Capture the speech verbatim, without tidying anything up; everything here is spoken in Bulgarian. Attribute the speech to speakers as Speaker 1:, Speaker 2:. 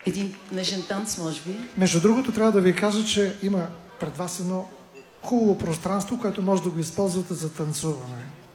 Speaker 1: един нежен танц, може би.
Speaker 2: Между другото, трябва да ви кажа, че има пред вас едно хубаво пространство, което може да го използвате за танцуване.